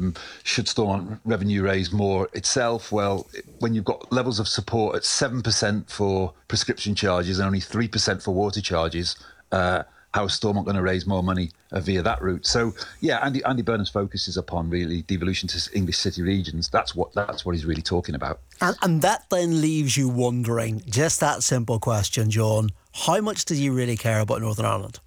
Should Stormont revenue raise more itself? Well, when you've got levels of support at 7% for prescription charges and only 3% for water charges, how is Stormont going to raise more money via that route? So, yeah, Andy Burnham's focus is upon really devolution to English city regions. That's what he's really talking about. And that then leaves you wondering, just that simple question, John, how much do you really care about Northern Ireland?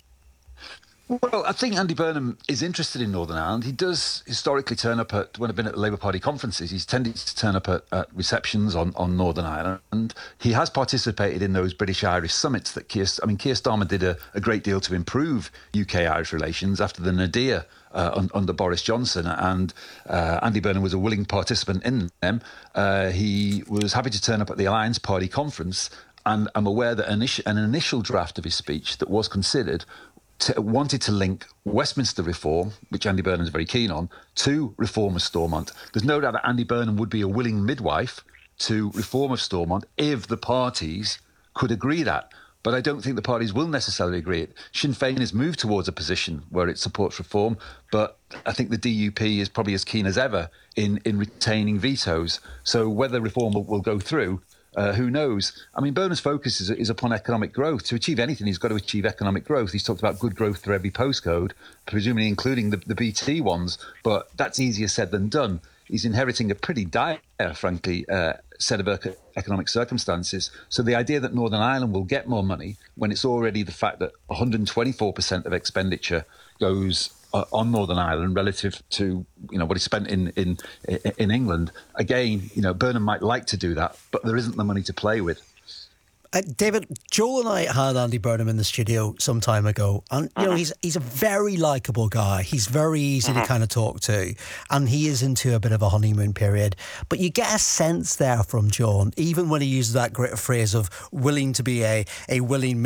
Well, I think Andy Burnham is interested in Northern Ireland. He does historically turn up when I've been at the Labour Party conferences. He's tended to turn up at receptions on Northern Ireland. And he has participated in those British-Irish summits that Keir Starmer did a great deal to improve UK-Irish relations after the Nadir under Boris Johnson. And Andy Burnham was a willing participant in them. He was happy to turn up at the Alliance Party conference. And I'm aware that an initial draft of his speech that was considered wanted to link Westminster reform, which Andy Burnham is very keen on, to reform of Stormont. There's no doubt that Andy Burnham would be a willing midwife to reform of Stormont if the parties could agree that. But I don't think the parties will necessarily agree it. Sinn Féin has moved towards a position where it supports reform, but I think the DUP is probably as keen as ever in retaining vetoes. So whether reform will go through, who knows? I mean, Burnham's focus is upon economic growth. To achieve anything, he's got to achieve economic growth. He's talked about good growth for every postcode, presumably including the BT ones, but that's easier said than done. He's inheriting a pretty dire, frankly, set of economic circumstances. So the idea that Northern Ireland will get more money when it's already the fact that 124% of expenditure goes on Northern Ireland relative to what he spent in England. Again, Burnham might like to do that, but there isn't the money to play with. David, Joel and I had Andy Burnham in the studio some time ago, and he's a very likeable guy. He's very easy to kind of talk to, and he is into a bit of a honeymoon period. But you get a sense there from John, even when he uses that great phrase of willing to be a willing